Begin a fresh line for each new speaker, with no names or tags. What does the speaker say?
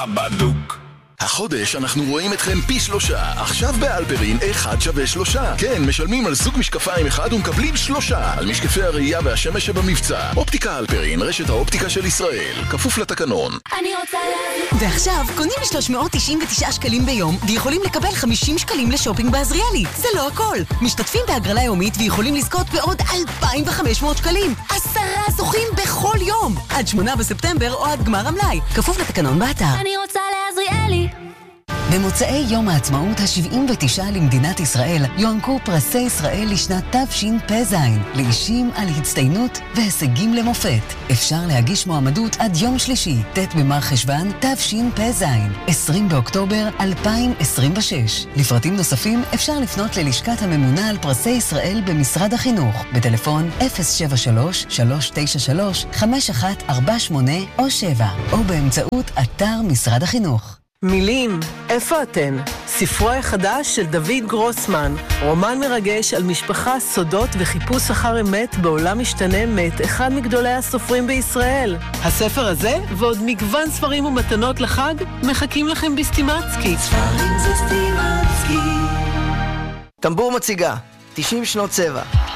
בדוק. החודש אנחנו רואים אתכם פי 3. עכשיו באלפרין 1 שווה 3. כן, משלמים על זוג משקפיים אחד ומקבלים 3 על משקפי הראייה והשמש שבמבצע. אופטיקה אלפרין, רשת האופטיקה של ישראל, כפוף לתקנון.
אני רוצה להביא. ועכשיו קונים 399 שקלים ביום ויכולים לקבל 50 שקלים לשופינג בעזריאלי. זה לא הכל. משתתפים בהגרלה יומית ויכולים לזכות בעוד 2,500 שקלים. 10 זוכים בכל יום. עד 8 בספטמבר או עד גמר המלאי. כפוף לתקנון באתר. אני רוצה לעזריאלי. במוצאי יום העצמאות ה-79 למדינת ישראל יוענקו פרסי ישראל לשנת תשפ"ז לאישים על הצטיינות והישגים למופת. אפשר להגיש מועמדות עד יום שלישי, ט' במר חשוון תשפ"ז, 20 באוקטובר 2026. לפרטים נוספים אפשר לפנות ללשכת הממונה על פרסי ישראל במשרד החינוך בטלפון 073-393-5148 או 7 או באמצעות אתר משרד החינוך.
מילים, איפה אתן? ספרו החדש של דוד גרוסמן, רומן מרגש על משפחה, סודות וחיפוש אחר אמת בעולם משתנה מאת אחד מגדולי הסופרים בישראל. הספר הזה ועוד מגוון ספרים ומתנות לחג מחכים לכם בסטימצקי.
ספרים זה סטימצקי. טמבור מציגה 90 שנות צבע,